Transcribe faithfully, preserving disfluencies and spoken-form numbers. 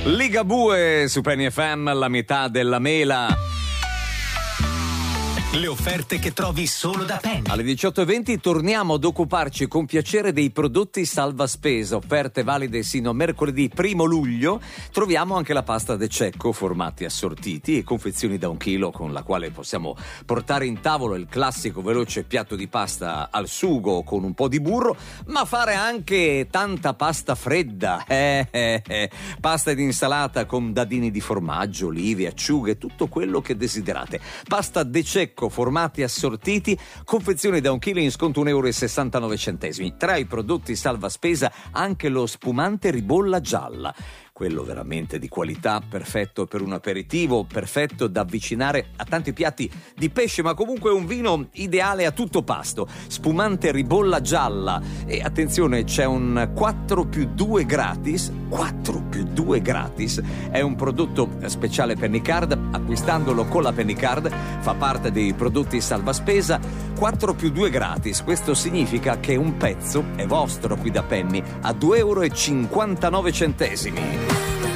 Ligabue su Penny F M, la metà della mela. Le offerte che trovi solo da Penny. Alle diciotto e venti torniamo ad occuparci con piacere dei prodotti salva spesa, offerte valide sino a mercoledì primo luglio. Troviamo anche la pasta De Cecco, formati assortiti e confezioni da un chilo, con la quale possiamo portare in tavolo il classico veloce piatto di pasta al sugo con un po' di burro, ma fare anche tanta pasta fredda, eh, eh, eh. pasta ed insalata con dadini di formaggio, olive, acciughe, tutto quello che desiderate. Pasta De Cecco, formati assortiti, confezioni da un chilo in sconto un euro e sessantanove centesimi. Tra i prodotti salva spesa anche lo spumante ribolla gialla, quello veramente di qualità, perfetto per un aperitivo, perfetto da avvicinare a tanti piatti di pesce, ma comunque un vino ideale a tutto pasto. Spumante ribolla gialla, e attenzione, c'è un quattro più due gratis. quattro più due gratis è un prodotto speciale Penny Card. Acquistandolo con la Penny Card fa parte dei prodotti salva spesa. Quattro più due gratis, questo significa che un pezzo è vostro qui da Penny a due euro e cinquantanove centesimi.